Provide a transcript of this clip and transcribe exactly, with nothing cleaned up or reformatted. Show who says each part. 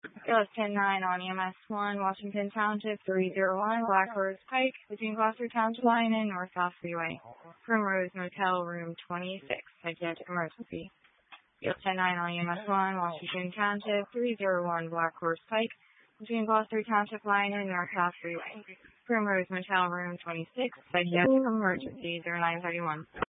Speaker 1: Ghost ten nine on E M S one, Washington Township three zero one, Black Horse Pike, between Gloucester Township Line and North South Freeway. Primrose Motel, room twenty-six, psychiatric emergency. Ghost ten nine on E M S one, Washington Township three zero one, Black Horse Pike, between Gloucester Township Line and North South Freeway. Primrose Motel, room twenty-six, psychiatric emergency, zero nine three one.